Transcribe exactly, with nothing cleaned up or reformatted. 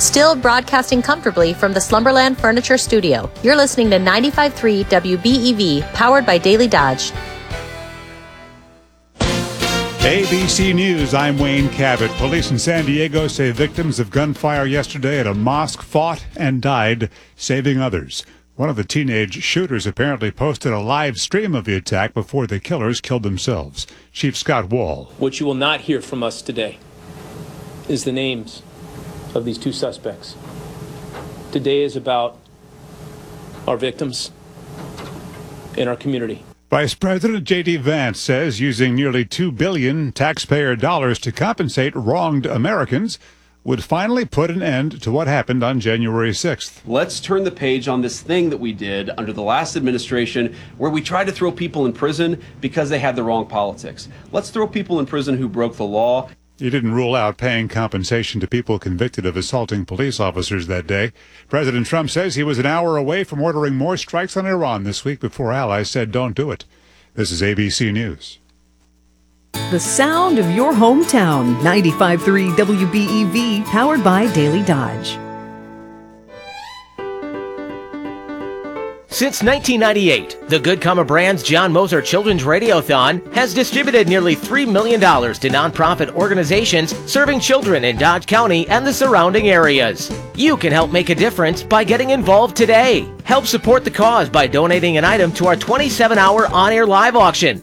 still broadcasting comfortably from the Slumberland Furniture Studio. You're listening to ninety-five point three W B E V, powered by Daily Dodge. A B C News, I'm Wayne Cabot. Police in San Diego say victims of gunfire yesterday at a mosque fought and died, saving others. One of the teenage shooters apparently posted a live stream of the attack before the killers killed themselves. Chief Scott Wall. What you will not hear from us today is the names of these two suspects. Today is about our victims in our community. Vice President J D Vance says using nearly two billion dollars taxpayer dollars to compensate wronged Americans would finally put an end to what happened on January sixth. Let's turn the page on this thing that we did under the last administration where we tried to throw people in prison because they had the wrong politics. Let's throw people in prison who broke the law. He didn't rule out paying compensation to people convicted of assaulting police officers that day. President Trump says he was an hour away from ordering more strikes on Iran this week before allies said don't do it. This is A B C News. The sound of your hometown, ninety-five point three W B E V, powered by Daily Dodge. Since nineteen ninety-eight, the Good Karma Brands John Moser Children's Radiothon has distributed nearly three million dollars to nonprofit organizations serving children in Dodge County and the surrounding areas. You can help make a difference by getting involved today. Help support the cause by donating an item to our twenty-seven hour on-air live auction